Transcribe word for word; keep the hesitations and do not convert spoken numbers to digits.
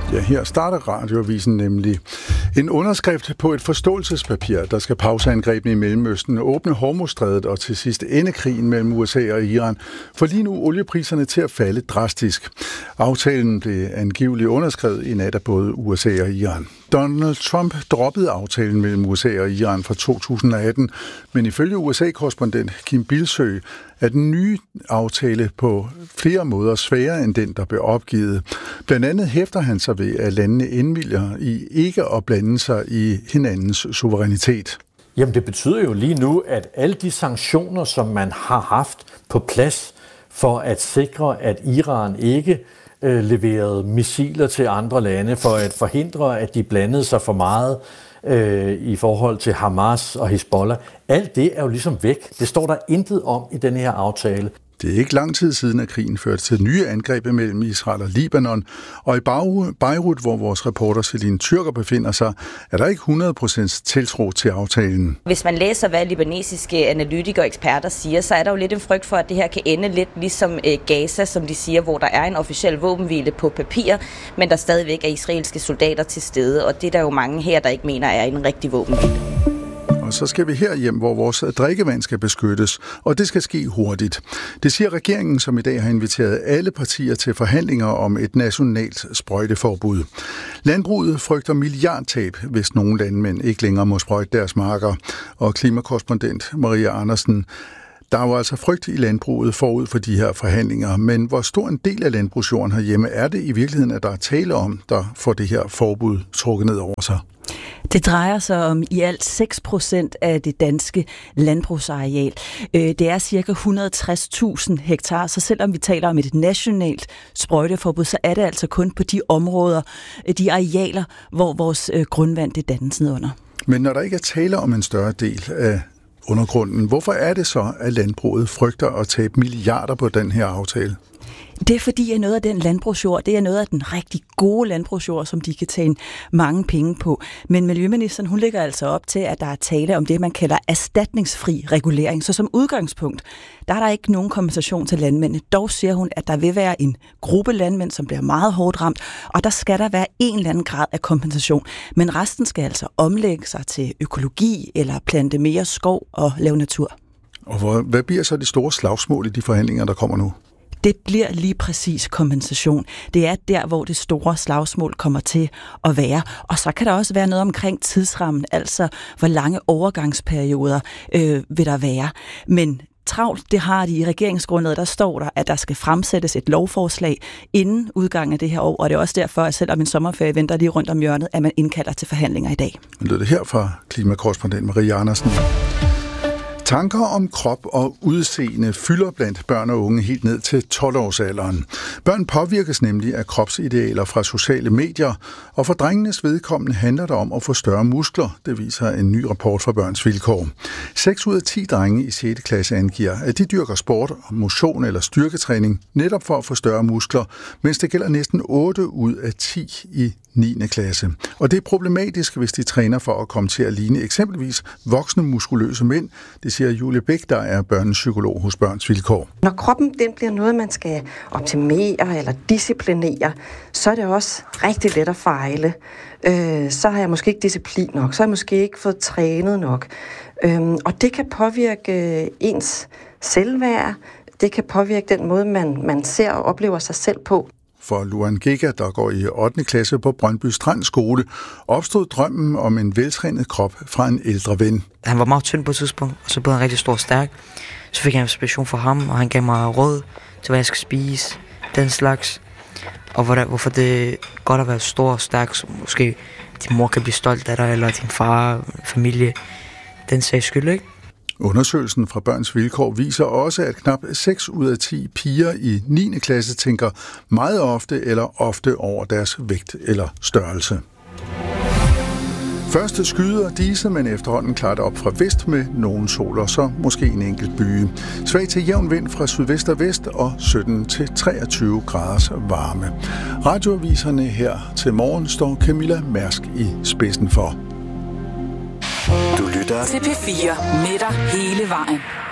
Ja, her starter Radioavisen nemlig. En underskrift på et forståelsespapir, der skal pause angrebene i Mellemøsten, åbne Hormuzstrædet og til sidst ende krigen mellem U S A og Iran, for lige nu oliepriserne til at falde drastisk. Aftalen blev angiveligt underskrevet i nat af både U S A og Iran. Donald Trump droppede aftalen mellem U S A og Iran fra to tusind og atten, men ifølge U S A-korrespondent Kim Bildsøe er den nye aftale på flere måder sværere end den, der blev opgivet. Blandt andet hæfter han sig ved, at landene indvilger i ikke at blande sig i hinandens suverænitet. Jamen det betyder jo lige nu, at alle de sanktioner, som man har haft på plads for at sikre, at Iran ikke øh, leverede missiler til andre lande, for at forhindre, at de blandede sig for meget øh, i forhold til Hamas og Hezbollah, alt det er jo ligesom væk. Det står der intet om i den her aftale. Det er ikke lang tid siden, at krigen førte til nye angreb mellem Israel og Libanon, og i Beirut, hvor vores reporter Celine Tyrker befinder sig, er der ikke hundrede procent tiltro til aftalen. Hvis man læser, hvad libanesiske analytikere og eksperter siger, så er der jo lidt en frygt for, at det her kan ende lidt ligesom Gaza, som de siger, hvor der er en officiel våbenhvile på papir, men der stadigvæk er israelske soldater til stede, og det er der jo mange her, der ikke mener er en rigtig våbenhvile. Og så skal vi herhjem, hvor vores drikkevand skal beskyttes, og det skal ske hurtigt. Det siger regeringen, som i dag har inviteret alle partier til forhandlinger om et nationalt sprøjteforbud. Landbruget frygter milliardtab, hvis nogle landmænd ikke længere må sprøjte deres marker. Og klimakorrespondent Maria Andersen, der er jo altså frygt i landbruget forud for de her forhandlinger, men hvor stor en del af landbrugsjorden herhjemme er det i virkeligheden, at der er tale om, der får det her forbud trukket ned over sig? Det drejer sig om i alt seks procent af det danske landbrugsareal. Det er cirka et hundrede og tres tusind hektar, så selvom vi taler om et nationalt sprøjteforbud, så er det altså kun på de områder, de arealer, hvor vores grundvand det dannes nedunder. Men når der ikke er tale om en større del af undergrunden, hvorfor er det så, at landbruget frygter at tabe milliarder på den her aftale? Det er fordi, at noget af den landbrugsjord, det er noget af den rigtig gode landbrugsjord, som de kan tjene mange penge på. Men miljøministeren, hun lægger altså op til, at der er tale om det, man kalder erstatningsfri regulering. Så som udgangspunkt, der er der ikke nogen kompensation til landmændene. Dog siger hun, at der vil være en gruppe landmænd, som bliver meget hårdt ramt, og der skal der være en eller anden grad af kompensation. Men resten skal altså omlægge sig til økologi eller plante mere skov og lave natur. Og hvad bliver så de store slagsmål i de forhandlinger, der kommer nu? Det bliver lige præcis kompensation. Det er der, hvor det store slagsmål kommer til at være. Og så kan der også være noget omkring tidsrammen, altså hvor lange overgangsperioder øh, vil der være. Men travlt, det har de i regeringsgrundlaget, der står der, at der skal fremsættes et lovforslag inden udgangen af det her år, og det er også derfor, at selvom en sommerferie venter lige rundt om hjørnet, at man indkalder til forhandlinger i dag. Det lyder det her fra klimakorrespondent Maria Andersen. Tanker om krop og udseende fylder blandt børn og unge helt ned til tolv-årsalderen. Børn påvirkes nemlig af kropsidealer fra sociale medier, og for drengenes vedkommende handler det om at få større muskler, det viser en ny rapport fra Børns Vilkår. seks ud af ti drenge i sjette klasse angiver, at de dyrker sport, motion eller styrketræning netop for at få større muskler, mens det gælder næsten otte ud af ti i niende klasse. Og det er problematisk, hvis de træner for at komme til at ligne eksempelvis voksne muskuløse mænd. Det siger Julie Bæk, der er børnepsykolog hos Børns Vilkår. Når kroppen den bliver noget, man skal optimere eller disciplinere, så er det også rigtig let at fejle. Øh, så har jeg måske ikke disciplin nok, så har jeg måske ikke fået trænet nok. Øh, og det kan påvirke ens selvværd, det kan påvirke den måde, man, man ser og oplever sig selv på. For Luan Giga, der går i ottende klasse på Brøndby Strand Skole, opstod drømmen om en veltrænet krop fra en ældre ven. Han var meget tynd på et tidspunkt, og så blev han rigtig stor og stærk. Så fik jeg inspiration fra ham, og han gav mig råd til, hvad jeg skal spise, den slags. Og hvorfor det er godt at være stor og stærk, så måske din mor kan blive stolt af dig, eller din far, familie, den sags skyld, ikke? Undersøgelsen fra Børns Vilkår viser også, at knap seks ud af ti piger i niende klasse tænker meget ofte eller ofte over deres vægt eller størrelse. Første skyder disse, men efterhånden klart op fra vest med nogle sol og så måske en enkelt byge. Svag til jævn vind fra sydvest og vest og sytten til treogtyve graders varme. Radioaviserne her til morgen står Camilla Mærsk i spidsen for. Du lytter til P fire med dig hele vejen.